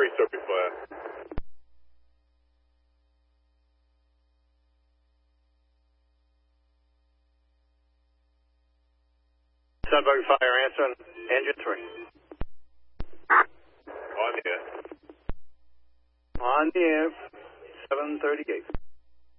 3, so be flat. Sunbug Fire, answer on engine 3. On the air. On the air, 7:38.